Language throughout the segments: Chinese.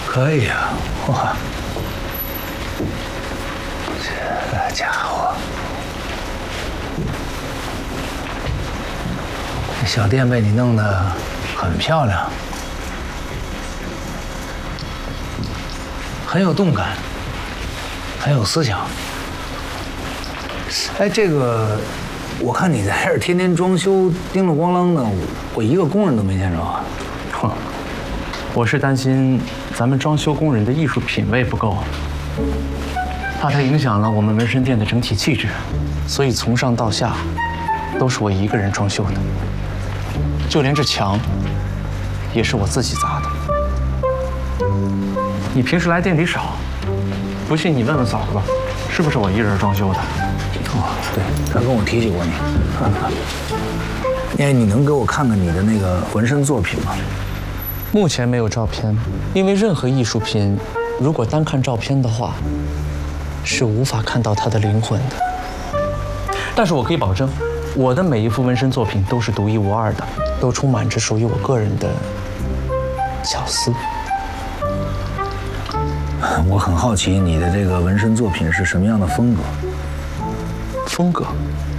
可以啊，哇，这家伙，这小店被你弄得很漂亮，很有动感，很有思想。哎，这个，我看你在这儿天天装修，叮了咣啷的，我一个工人都没见着啊。 哼，我是担心咱们装修工人的艺术品味不够，怕它影响了我们纹身店的整体气质，所以从上到下都是我一个人装修的，就连这墙也是我自己砸的。你平时来店里少，不信你问问嫂子吧，是不是我一人装修的？ 哦，对，他跟我提起过你。哎，你能给我看看你的那个纹身作品吗？ 目前没有照片，因为任何艺术品，如果单看照片的话，是无法看到它的灵魂的。但是我可以保证，我的每一幅纹身作品都是独一无二的，都充满着属于我个人的巧思。 我很好奇你的这个纹身作品是什么样的风格？ 风格？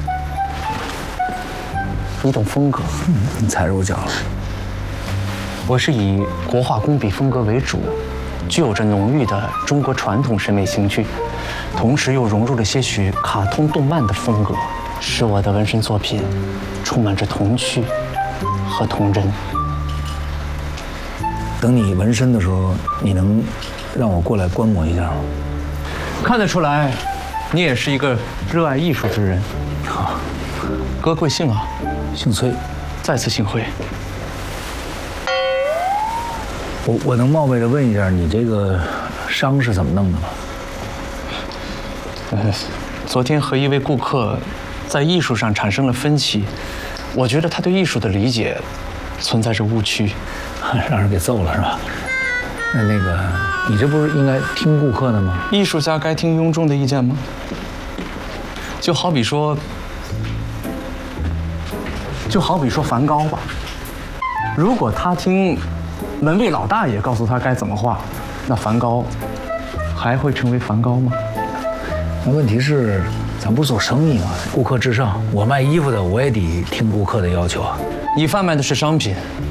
你懂风格？ 你踩着我脚了。 我是以国画工笔风格为主，具有着浓郁的中国传统审美情趣，同时又融入了些许卡通动漫的风格，使我的纹身作品充满着童趣和童真。 等你纹身的时候，你能让我过来观摩一下吗？ 看得出来，你也是一个热爱艺术之人。 好， 哥贵姓啊？ 姓崔。 再次幸会。 我能冒昧的问一下，你这个伤是怎么弄的吗？ 昨天和一位顾客在艺术上产生了分歧，我觉得他对艺术的理解存在着误区， 让人给揍了是吧？那个，你这不是应该听顾客的吗？ 艺术家该听庸众的意见吗？就好比说梵高吧，如果他听门卫老大爷告诉他该怎么画，那梵高还会成为梵高吗？ 那问题是，咱不是做生意吗？顾客至上，我卖衣服的，我也得听顾客的要求啊。 你贩卖的是商品，